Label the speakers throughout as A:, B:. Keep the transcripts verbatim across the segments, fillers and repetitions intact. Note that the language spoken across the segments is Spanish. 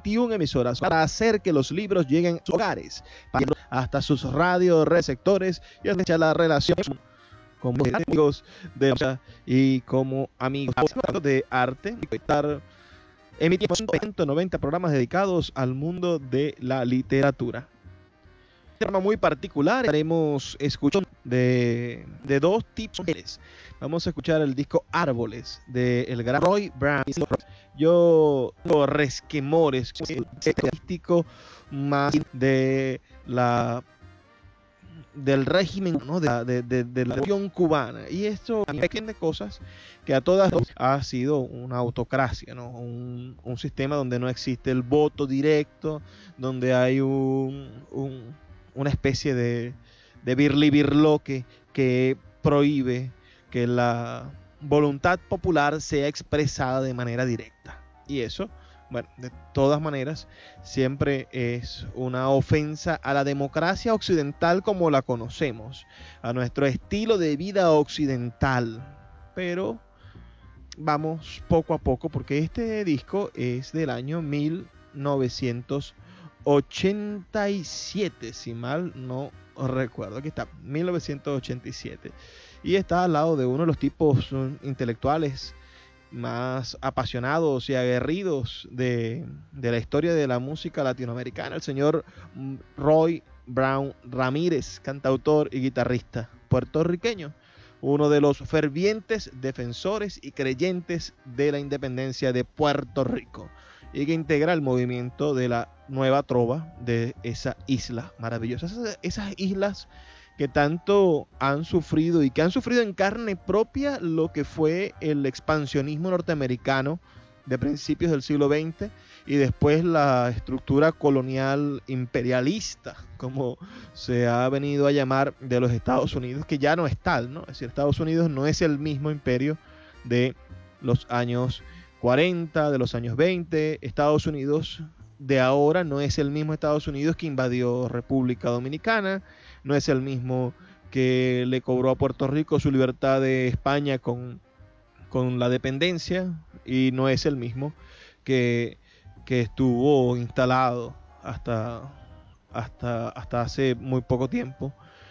A: veintiuna emisoras para hacer que los libros lleguen a sus hogares, hasta sus radioreceptores y hasta la relación como amigos de y como amigos de arte. Estar emitiendo ciento noventa programas dedicados al mundo de la literatura. Un tema muy particular, estaremos escuchando de, de dos tipos. Vamos a escuchar el disco Árboles de el gran Roy Brown. Yo tengo resquemores artístico más de la del régimen, ¿no? de, la, de, de, de la nación cubana, y esto de cosas que a todas ha sido una autocracia, ¿no? un, un sistema donde no existe el voto directo, donde hay un, un, una especie de, de birlibirloque que prohíbe que la voluntad popular sea expresada de manera directa, y eso, bueno, de todas maneras, siempre es una ofensa a la democracia occidental como la conocemos, a nuestro estilo de vida occidental. Pero vamos poco a poco, porque este disco es del año mil novecientos ochenta y siete, si mal no recuerdo. Aquí está, mil novecientos ochenta y siete. Y está al lado de uno de los tipos intelectuales más apasionados y aguerridos de, de la historia de la música latinoamericana, el señor Roy Brown Ramírez, cantautor y guitarrista puertorriqueño, uno de los fervientes defensores y creyentes de la independencia de Puerto Rico, y que integra el movimiento de la nueva trova de esa isla maravillosa, esas, esas islas que tanto han sufrido y que han sufrido en carne propia lo que fue el expansionismo norteamericano de principios del siglo veinte y después la estructura colonial imperialista, como se ha venido a llamar, de los Estados Unidos, que ya no es tal, ¿no? Es decir, Estados Unidos no es el mismo imperio de los años cuarenta, de los años veinte. Estados Unidos de ahora no es el mismo Estados Unidos que invadió República Dominicana, no es el mismo que le cobró a Puerto Rico su libertad de España con, con la dependencia, y no es el mismo que, que estuvo instalado hasta, hasta, hasta hace muy poco tiempo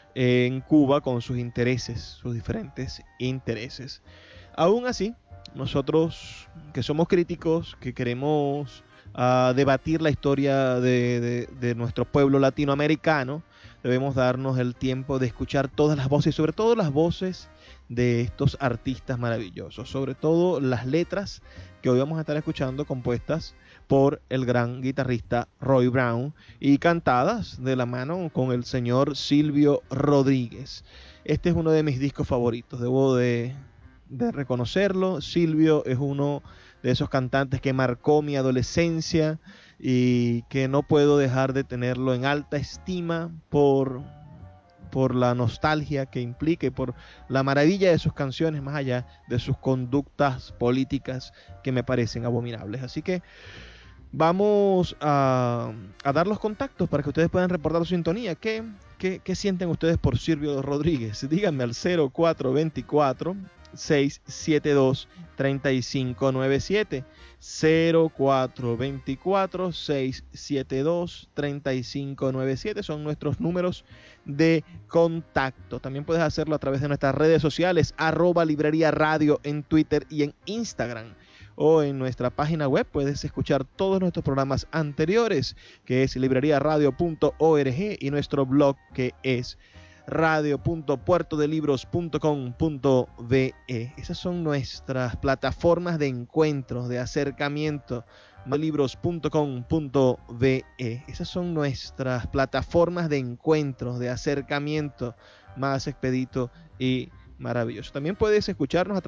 A: en Cuba con sus intereses, sus diferentes intereses. Aún así, nosotros que somos críticos, que queremos uh, debatir la historia de, de, de nuestro pueblo latinoamericano, debemos darnos el tiempo de escuchar todas las voces, sobre todo las voces de estos artistas maravillosos, sobre todo las letras que hoy vamos a estar escuchando, compuestas por el gran guitarrista Roy Brown y cantadas de la mano con el señor Silvio Rodríguez. Este es uno de mis discos favoritos, debo de, de reconocerlo. Silvio es uno de esos cantantes que marcó mi adolescencia y que no puedo dejar de tenerlo en alta estima por, por la nostalgia que implica y por la maravilla de sus canciones, más allá de sus conductas políticas que me parecen abominables. Así que vamos a, a dar los contactos para que ustedes puedan reportar su sintonía. ¿Qué, qué, qué sienten ustedes por Silvio Rodríguez? Díganme al cero cuatro dos cuatro, seis siete dos, tres cinco nueve siete, cero cuatro dos cuatro, seis siete dos, tres cinco nueve siete son nuestros números de contacto. También puedes hacerlo a través de nuestras redes sociales, arroba librería radio en Twitter y en Instagram, o en nuestra página web puedes escuchar todos nuestros programas anteriores, que es librería radio punto org, y nuestro blog, que es radio punto puerto de libros punto com punto be. Esas son nuestras plataformas de encuentro, de acercamiento. libros punto com punto be. Esas son nuestras plataformas de encuentro, de acercamiento más expedito y maravilloso. También puedes escucharnos a